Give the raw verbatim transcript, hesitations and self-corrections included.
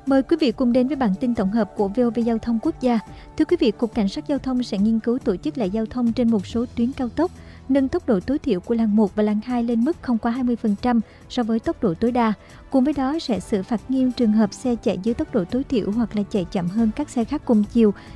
Mời quý vị cùng đến với bản tin tổng hợp của vê o vê Giao thông Quốc gia. Thưa quý vị, Cục Cảnh sát Giao thông sẽ nghiên cứu tổ chức lại giao thông trên một số tuyến cao tốc, nâng tốc độ tối thiểu của làn một và làn hai lên mức không quá hai mươi phần trăm so với tốc độ tối đa. Cùng với đó sẽ xử phạt nghiêm trường hợp xe chạy dưới tốc độ tối thiểu hoặc là chạy chậm hơn các xe khác cùng chiều